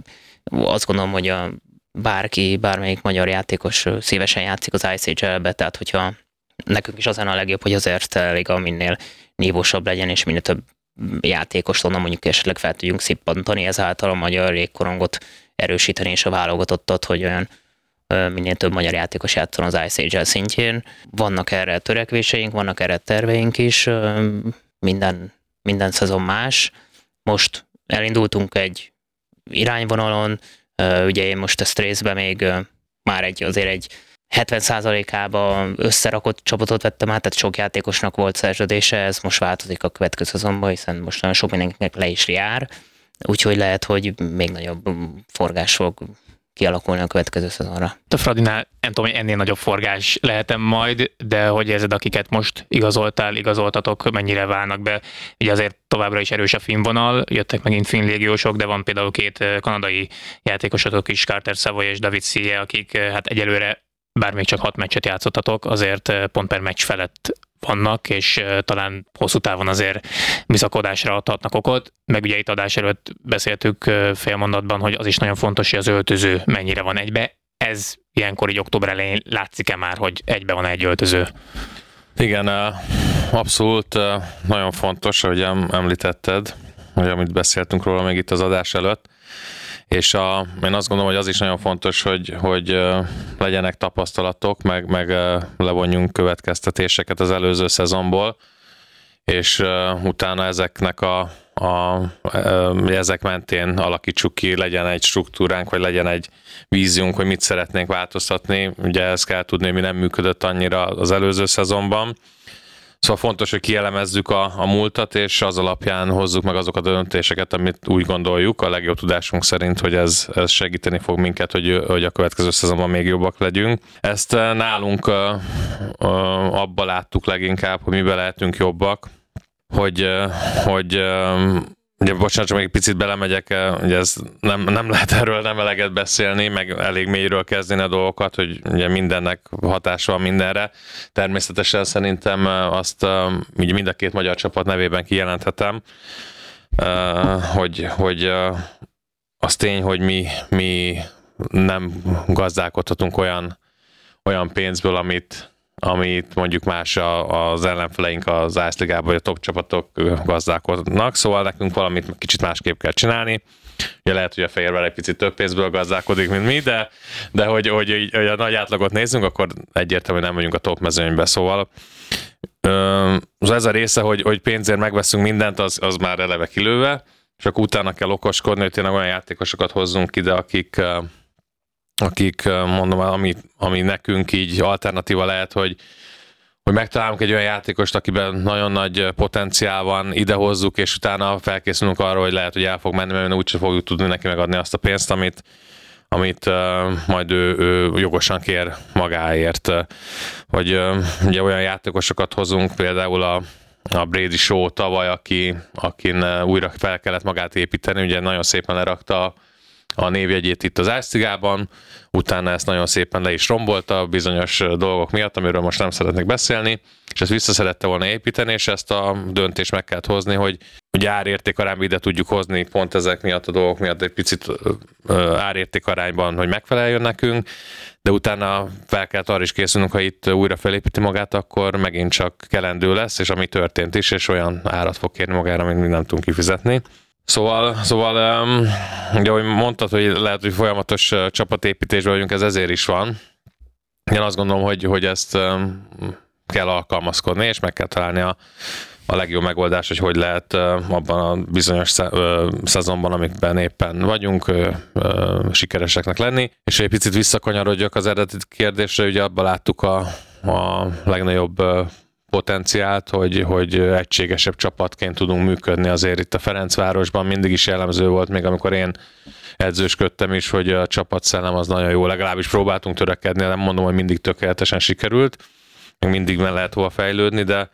azt gondolom, hogy a bárki, bármelyik magyar játékos szívesen játszik az i cé há el-be, tehát hogyha nekünk is az a legjobb, hogy az Erste Liga minél nívósabb legyen, és minél több játékos onnan mondjuk esetleg fel tudjunk szippantani, ezáltal a magyar jégkorongot erősíteni, és a válogatottat, hogy olyan minél több magyar játékos játszon az i cé há el szintjén. Vannak erre törekvéseink, vannak erre terveink is, minden, minden szezon más. Most elindultunk egy irányvonalon, ugye én most ezt részben még már egy, azért egy hetven százalékába összerakott csapatot vettem át, tehát sok játékosnak volt szerződése, ez most változik a következő szezonban, hiszen most nagyon sok mindenkinek le is jár, úgyhogy lehet, hogy még nagyobb forgás fog kialakulni a következő szezonra. A Fradinál nem tudom, hogy ennél nagyobb forgás lehetem majd, de hogy érzed, akiket most igazoltál, igazoltatok, mennyire válnak be? Ugye azért továbbra is erős a finn vonal, jöttek megint finn légiósok, de van például két kanadai játékosotok is, Carter Savoy és David Sille, akik hát egyelőre bár még csak hat meccset játszottatok, azért pont per meccs felett vannak, és talán hosszú távon azért bizakodásra adhatnak okot. Meg ugye itt adás előtt beszéltük fél mondatban, hogy az is nagyon fontos, hogy az öltöző mennyire van egybe. Ez ilyenkor így október elején látszik-e már, hogy egybe van egy öltöző? Igen, abszolút nagyon fontos, ahogy említetted, hogy amit beszéltünk róla még itt az adás előtt, és a, én azt gondolom, hogy az is nagyon fontos, hogy, hogy legyenek tapasztalatok, meg, meg levonjunk következtetéseket az előző szezonból, és utána ezeknek a, a, ezek mentén alakítsuk ki, legyen egy struktúránk, vagy legyen egy víziunk, hogy mit szeretnénk változtatni. Ugye ezt kell tudni, hogy mi nem működött annyira az előző szezonban. Szóval fontos, hogy kielemezzük a, a múltat, és az alapján hozzuk meg azokat a döntéseket, amit úgy gondoljuk, a legjobb tudásunk szerint, hogy ez, ez segíteni fog minket, hogy, hogy a következő szezonban még jobbak legyünk. Ezt nálunk uh, uh, abba láttuk leginkább, hogy miben lehetünk jobbak, hogy, uh, hogy uh, ugye, bocsánat, csak még egy picit belemegyek, ugye ez nem, nem lehet erről nem eleget beszélni, meg elég mélyről kezdeni a dolgokat, hogy ugye mindennek hatása van mindenre. Természetesen szerintem azt ugye mind a két magyar csapat nevében kijelenthetem, hogy, hogy az tény, hogy mi, mi nem gazdálkodhatunk olyan, olyan pénzből, amit amit mondjuk más az ellenfeleink az Ice Ligában, vagy a top csapatok gazdálkodnak, szóval nekünk valamit kicsit másképp kell csinálni. Ugye lehet, hogy a Fehérvár egy picit több pénzből gazdálkodik, mint mi, de, de hogy, hogy, hogy a nagy átlagot nézzünk, akkor egyértelműen nem vagyunk a top mezőnybe, szóval ez a része, hogy, hogy pénzért megveszünk mindent, az, az már eleve kilőve, csak utána kell okoskodni, hogy tényleg olyan játékosokat hozzunk ide, akik akik, mondom, ami, ami nekünk így alternatíva lehet, hogy, hogy megtalálunk egy olyan játékost, akiben nagyon nagy potenciál van, idehozzuk, és utána felkészülünk arra, hogy lehet, hogy el fog menni, mert úgyse fogjuk tudni neki megadni azt a pénzt, amit, amit majd ő, ő jogosan kér magáért. Hogy ugye olyan játékosokat hozunk, például a a Brady Shaw tavaly, aki, akin újra fel kellett magát építeni, ugye nagyon szépen lerakta a névjegyét itt az Árszigában, utána ezt nagyon szépen le is rombolta bizonyos dolgok miatt, amiről most nem szeretnék beszélni, és ezt vissza szerette volna építeni, és ezt a döntést meg kellett hozni, hogy ugye árértékarányban ide tudjuk hozni pont ezek miatt a dolgok miatt egy picit árértékarányban, hogy megfeleljen nekünk, de utána fel kellett arra is készülnünk, ha itt újra felépíti magát, akkor megint csak kelendő lesz, és ami történt is, és olyan árat fog kérni magára, amit mi nem tudunk kifizetni. Szóval, szóval um, ugye, ahogy mondtad, hogy lehet, hogy folyamatos uh, csapatépítésben vagyunk, ez ezért is van. Én azt gondolom, hogy, hogy ezt um, kell alkalmazkodni, és meg kell találni a, a legjobb megoldás, hogy hogy lehet uh, abban a bizonyos sze, uh, szezonban, amikben éppen vagyunk, uh, uh, sikereseknek lenni. És egy picit visszakanyarodjak az eredeti kérdésre, ugye abban láttuk a, a legnagyobb uh, potenciált, hogy, hogy egységesebb csapatként tudunk működni azért itt a Ferencvárosban. Mindig is jellemző volt, még amikor én edzősködtem is, hogy a csapatszellem az nagyon jó. Legalábbis próbáltunk törekedni, nem mondom, hogy mindig tökéletesen sikerült, még mindig meg lehet hova fejlődni, de,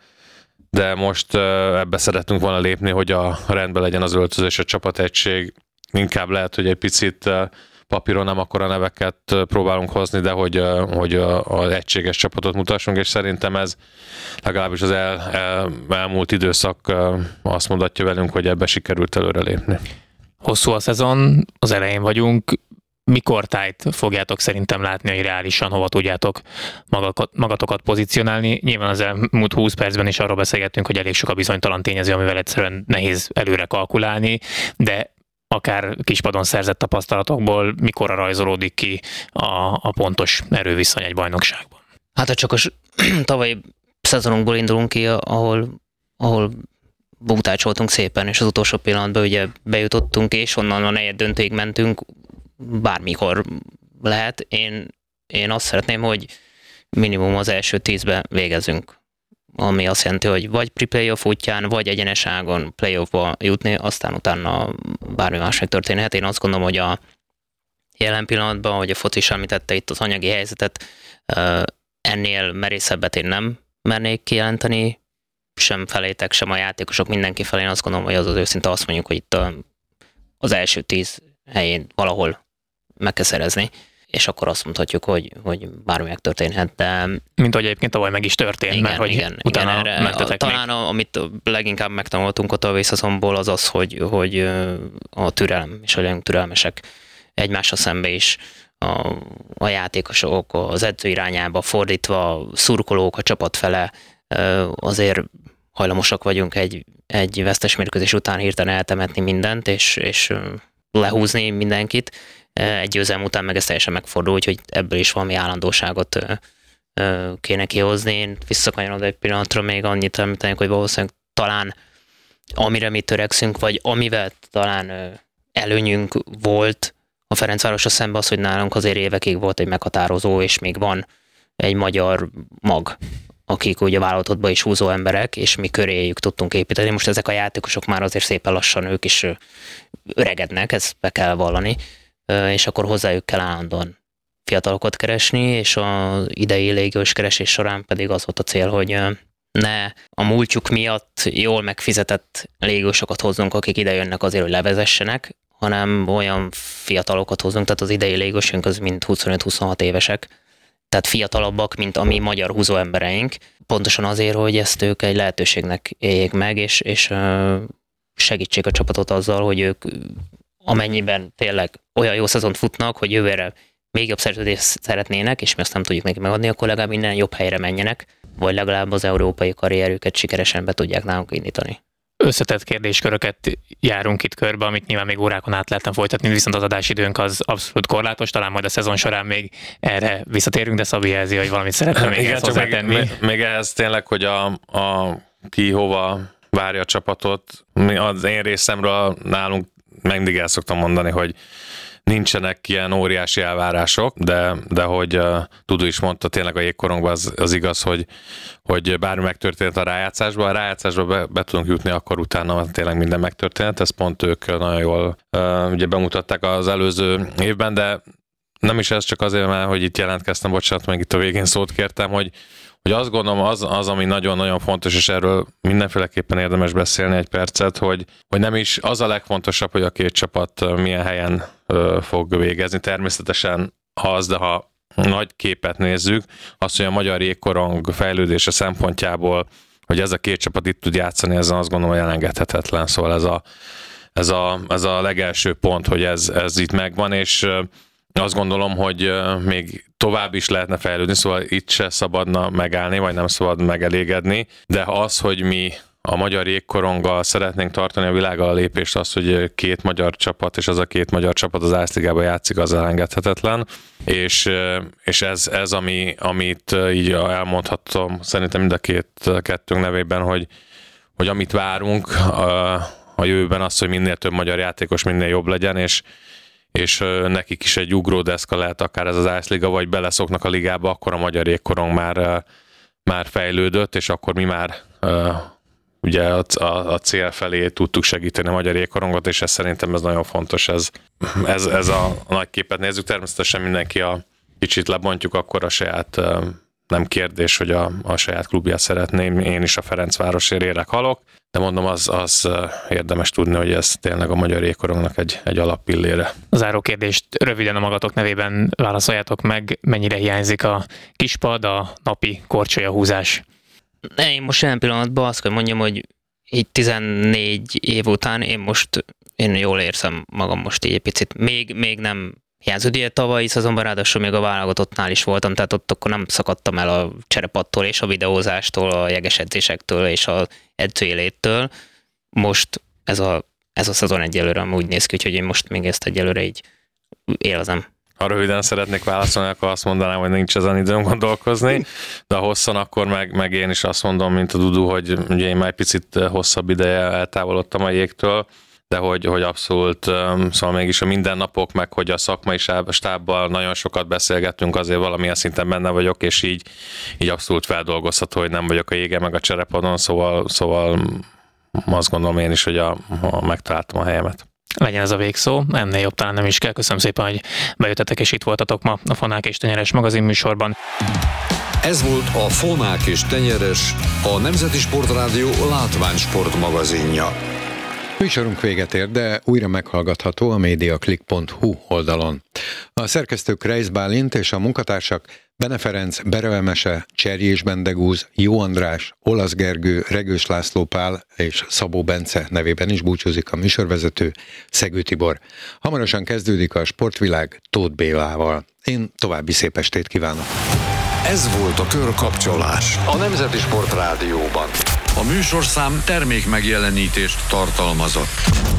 de most ebbe szeretünk volna lépni, hogy a rendben legyen az öltözés, a csapategység. Inkább lehet, hogy egy picit papíron nem akkora neveket próbálunk hozni, de hogy, hogy az egységes csapatot mutassunk, és szerintem ez legalábbis az el, el, elmúlt időszak azt mondatja velünk, hogy ebbe sikerült előrelépni. Hosszú a szezon, az elején vagyunk. Mikor tájt fogjátok szerintem látni, hogy reálisan hova tudjátok magatokat pozícionálni? Nyilván az elmúlt húsz percben is arról beszélgettünk, hogy elég sok a bizonytalan tényező, amivel egyszerűen nehéz előre kalkulálni, de akár kispadon szerzett tapasztalatokból mikorra rajzolódik ki a, a pontos erőviszony egy bajnokságban? Hát ha csak a tavalyi szezonunkból indulunk ki, ahol, ahol buktácsoltunk szépen, és az utolsó pillanatban ugye bejutottunk, és onnan a negyed döntőig mentünk, bármikor lehet. Én, én azt szeretném, hogy minimum az első tízbe végezzünk, ami azt jelenti, hogy vagy pre-playoff útján, vagy egyenes ágon playoffba jutni, aztán utána bármi más megtörténhet. Én azt gondolom, hogy a jelen pillanatban, hogy a foci is említette itt az anyagi helyzetet, ennél merészebbet én nem mernék kijelenteni, sem felétek, sem a játékosok, mindenki felé. Én azt gondolom, hogy az az őszinte azt mondjuk, hogy itt az első tíz helyén valahol meg kell szerezni, és akkor azt mondhatjuk, hogy, hogy bármi megtörténhet, de... Mint hogy egyébként tavaly meg is történt, igen, mert hogy igen, utána igen, erre, mentetek talán a, amit leginkább megtanultunk a tavalyi szezonból, az az, hogy, hogy a türelem, és hogy legyünk türelmesek egymásra szembe is, a, a játékosok az edző irányába fordítva, szurkolók a csapat fele, azért hajlamosak vagyunk egy, egy vesztes mérkőzés után hirtelen eltemetni mindent, és, és lehúzni mindenkit. Egy győzelem után meg ez teljesen megfordul, úgyhogy ebből is valami állandóságot kéne kihozni. Én visszakanyarodva egy pillanatra még annyit említenék, hogy valószínűleg talán amire mi törekszünk, vagy amivel talán előnyünk volt a Ferencvárosra szemben az, hogy nálunk azért évekig volt egy meghatározó, és még van egy magyar mag, akik ugye válogatottban is húzó emberek, és mi köréjük tudtunk építeni. Most ezek a játékosok már azért szépen lassan ők is öregednek, ezt be kell vallani, és akkor hozzájuk kell állandóan fiatalokat keresni, és az idei légiós keresés során pedig az volt a cél, hogy ne a múltjuk miatt jól megfizetett légiósokat hozzunk, akik ide jönnek azért, hogy levezessenek, hanem olyan fiatalokat hozzunk, tehát az idei légiósunk az mind huszonöt-huszonhat évesek, tehát fiatalabbak, mint a mi magyar húzó embereink, pontosan azért, hogy ezt ők egy lehetőségnek éljék meg, és, és segítsék a csapatot azzal, hogy ők amennyiben tényleg olyan jó szezont futnak, hogy jövőre még jobb szerződést szeretnének, és mi azt nem tudjuk neki megadni, akkor legalább minden jobb helyre menjenek, vagy legalább az európai karrierüket sikeresen be tudják nálunk indítani. Összetett kérdésköröket járunk itt körbe, amit nyilván még órákon át lehetne folytatni, viszont az adásidőnk az abszolút korlátos, talán majd a szezon során még erre visszatérünk, de Szabi jelzi, hogy valamit szeretne még ezt hozzátenni. Még, még ehhez tényleg, hogy a, a ki hova várja a csapatot, az én részemről nálunk mindig el szoktam mondani, hogy nincsenek ilyen óriási elvárások, de, de hogy uh, Dudu is mondta, tényleg a jégkorongban az, az igaz, hogy, hogy bármi megtörtént a rájátszásban, a rájátszásba be, be tudunk jutni, akkor utána tényleg minden megtörtént, ezt pont ők nagyon jól uh, ugye bemutatták az előző évben, de nem is ez, csak azért, mert hogy itt jelentkeztem, bocsánat, meg itt a végén szót kértem, hogy, hogy azt gondolom az, az, ami nagyon-nagyon fontos, és erről mindenféleképpen érdemes beszélni egy percet, hogy, hogy nem is az a legfontosabb, hogy a két csapat milyen helyen ö, fog végezni. Természetesen az, de ha nagy képet nézzük, azt, hogy a magyar jégkorong fejlődése szempontjából, hogy ez a két csapat itt tud játszani, ezen azt gondolom, hogy elengedhetetlen. Szóval ez a, ez a, ez a legelső pont, hogy ez, ez itt megvan, és azt gondolom, hogy még tovább is lehetne fejlődni, szóval itt se szabadna megállni, vagy nem szabad megelégedni, de az, hogy mi a magyar jégkoronggal szeretnénk tartani a világgal a lépést, az, hogy két magyar csapat, és az a két magyar csapat az Ászligában játszik, az elengedhetetlen, és, és ez, ez ami, amit így elmondhatom, szerintem mind a két kettőnk nevében, hogy, hogy amit várunk a, a jövőben az, hogy minél több magyar játékos minél jobb legyen, és és nekik is egy ugródeszka lehet akár ez az Ászliga, vagy beleszoknak a ligába, akkor a magyar jégkorong már, már fejlődött, és akkor mi már ugye a, a, a cél felé tudtuk segíteni a magyar jégkorongot, és ez szerintem ez nagyon fontos, ez, ez, ez a, a nagy képet nézzük. Természetesen mindenki a kicsit lebontjuk, akkor a saját, nem kérdés, hogy a, a saját klubját szeretném, én is a Ferencvárosért érek halok, de mondom, az, az érdemes tudni, hogy ez tényleg a magyar jégkorongnak egy, egy alappillére. A záró kérdést röviden a magatok nevében válaszoljátok meg, mennyire hiányzik a kispad, a napi korcsolyahúzás? Én most jelen pillanatban azt kell mondjam, hogy így tizennégy év után én most én jól érzem magam most így egy picit. Még, még nem hiányzó, ugye tavalyi szezonban ráadásul még a válogatottnál is voltam, tehát ott akkor nem szakadtam el a cserepattól és a videózástól, a jeges edzésektől és az edzőéléttől. Most ez a, ez a szezon egyelőre úgy néz ki, hogy én most még ezt egyelőre így élvezem. Ha röviden szeretnék válaszolni, akkor azt mondanám, hogy nincs ezen időm gondolkozni, de a hosszan akkor meg, meg én is azt mondom, mint a Dudu, hogy ugye én már egy picit hosszabb ideje eltávolodtam a jégtől, de hogy, hogy abszolút, szóval mégis a mindennapok, meg hogy a szakmai stábbal nagyon sokat beszélgettünk, azért valamilyen szinten benne vagyok, és így, így abszolút feldolgozható, hogy nem vagyok a jégen, meg a cserepadon, szóval, szóval azt gondolom én is, hogy a, a megtaláltam a helyemet. Legyen ez a végszó, ennél jobb talán nem is kell. Köszönöm szépen, hogy bejöttetek és itt voltatok ma a Fonák és Tenyeres magazin műsorban. Ez volt a Fonák és Tenyeres, a Nemzeti Sportrádió látványsport magazinja. Műsorunk véget ér, de újra meghallgatható a mediaclick pont hu oldalon. A szerkesztők Reisz Bálint és a munkatársak Bene Ferenc, Bereve Mese, Cserjés Bendegúz, Jó András, Olasz Gergő, Regős László Pál és Szabó Bence nevében is búcsúzik a műsorvezető, Szegő Tibor. Hamarosan kezdődik a Sportvilág Tóth Bélával. Én további szép estét kívánok! Ez volt a Körkapcsolás a Nemzeti Sportrádióban. A műsorszám termék megjelenítést tartalmazott.